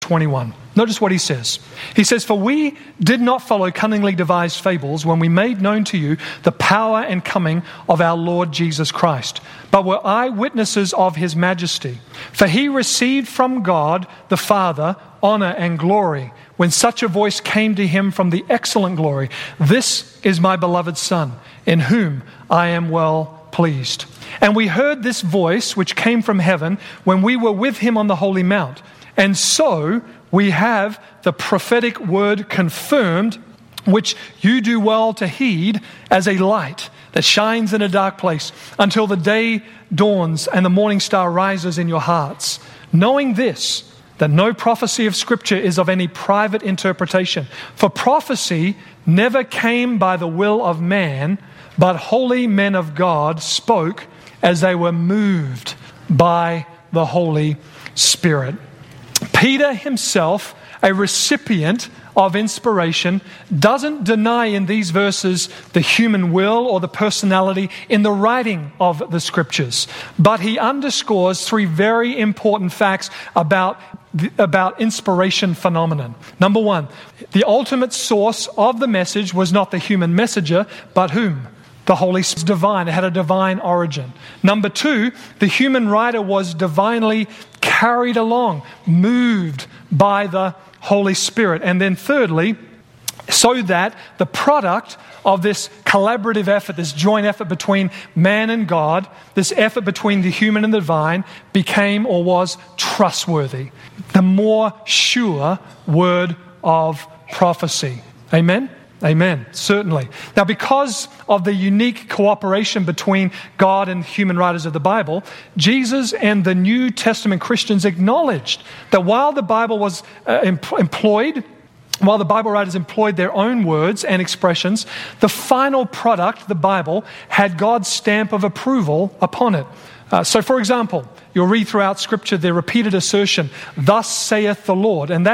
21. Notice what he says. He says, "For we did not follow cunningly devised fables when we made known to you the power and coming of our Lord Jesus Christ, but were eyewitnesses of his majesty. For he received from God the Father honor and glory when such a voice came to him from the excellent glory. This is my beloved Son, in whom I am well pleased. And we heard this voice which came from heaven when we were with him on the holy mount. And so we have the prophetic word confirmed, which you do well to heed as a light that shines in a dark place until the day dawns and the morning star rises in your hearts. Knowing this, that no prophecy of Scripture is of any private interpretation. For prophecy never came by the will of man, but holy men of God spoke as they were moved by the Holy Spirit." Peter himself, a recipient of inspiration, doesn't deny in these verses the human will or the personality in the writing of the Scriptures. But he underscores three very important facts about inspiration phenomenon. Number one, the ultimate source of the message was not the human messenger, but whom? The Holy Spirit. Divine. It had a divine origin. Number two, the human writer was divinely carried along, moved by the Holy Spirit. And then thirdly, so that the product of this collaborative effort, this joint effort between man and God, this effort between the human and the divine, became or was trustworthy. The more sure word of prophecy. Amen? Amen. Certainly. Now, because of the unique cooperation between God and human writers of the Bible, Jesus and the New Testament Christians acknowledged that while the Bible was while the Bible writers employed their own words and expressions, the final product, the Bible, had God's stamp of approval upon it. So, for example, you'll read throughout Scripture the repeated assertion, "Thus saith the Lord," and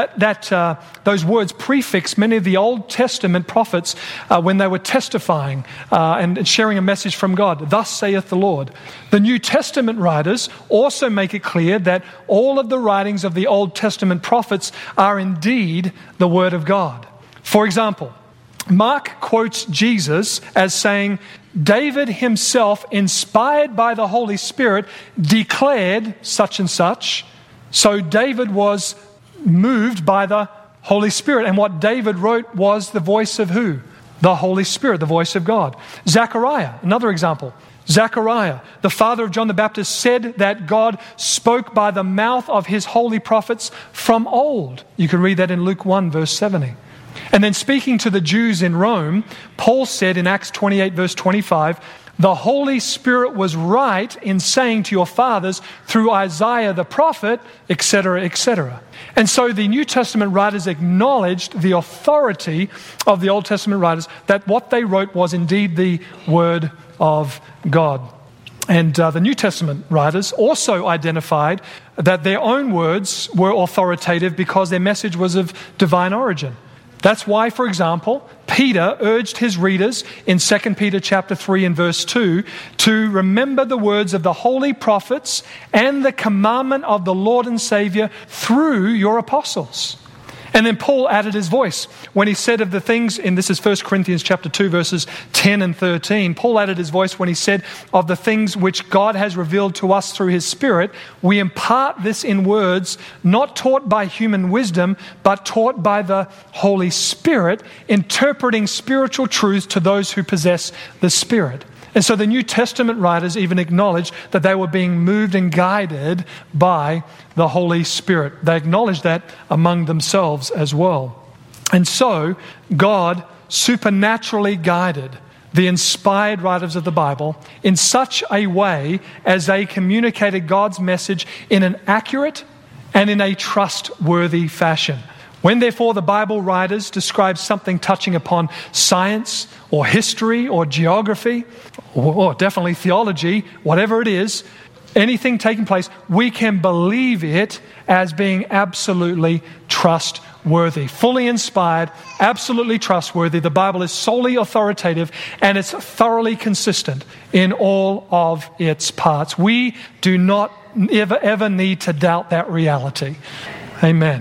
those words prefix many of the Old Testament prophets when they were testifying and sharing a message from God. "Thus saith the Lord." The New Testament writers also make it clear that all of the writings of the Old Testament prophets are indeed the Word of God. For example, Mark quotes Jesus as saying, "David himself, inspired by the Holy Spirit, declared such and such." So David was moved by the Holy Spirit. And what David wrote was the voice of who? The Holy Spirit, the voice of God. Zechariah, another example. Zechariah, the father of John the Baptist, said that God spoke by the mouth of his holy prophets from old. You can read that in Luke 1, verse 70. And then speaking to the Jews in Rome, Paul said in Acts 28, verse 25, "The Holy Spirit was right in saying to your fathers through Isaiah the prophet," etc., etc. And so the New Testament writers acknowledged the authority of the Old Testament writers, that what they wrote was indeed the Word of God. And the New Testament writers also identified that their own words were authoritative because their message was of divine origin. That's why, for example, Peter urged his readers in 2 Peter chapter 3 and verse 2 to remember the words of the holy prophets and the commandment of the Lord and Savior through your apostles. And then Paul added his voice when he said of the things, and this is 1 Corinthians chapter 2 verses 10 and 13, Paul added his voice when he said of the things which God has revealed to us through his Spirit, we impart this in words not taught by human wisdom, but taught by the Holy Spirit, interpreting spiritual truths to those who possess the Spirit. And so the New Testament writers even acknowledged that they were being moved and guided by the Holy Spirit. They acknowledged that among themselves as well. And so God supernaturally guided the inspired writers of the Bible in such a way as they communicated God's message in an accurate and in a trustworthy fashion. When therefore the Bible writers describe something touching upon science or history or geography or definitely theology, whatever it is, anything taking place, we can believe it as being absolutely trustworthy. Fully inspired, absolutely trustworthy. The Bible is solely authoritative and it's thoroughly consistent in all of its parts. We do not ever need to doubt that reality. Amen.